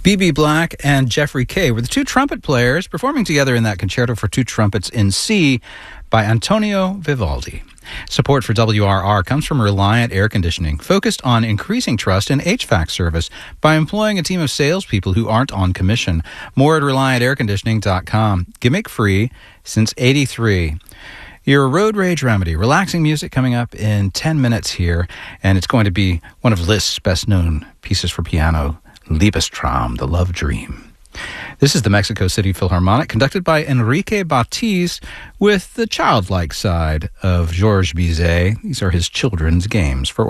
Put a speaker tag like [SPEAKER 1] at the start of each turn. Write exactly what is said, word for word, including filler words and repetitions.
[SPEAKER 1] B B Black and Jeffrey Kay were the two trumpet players performing together in that concerto for two trumpets in C by Antonio Vivaldi. Support for W R R comes from Reliant Air Conditioning, focused on increasing trust in H V A C service by employing a team of salespeople who aren't on commission. More at reliant air conditioning dot com. Gimmick free since eighty-three. Your road rage remedy. Relaxing music coming up in ten minutes here, and it's going to be one of Liszt's best-known pieces for piano, Liebestraum, the Love Dream. This is the Mexico City Philharmonic, conducted by Enrique Batiz, with the childlike side of Georges Bizet. These are his children's games for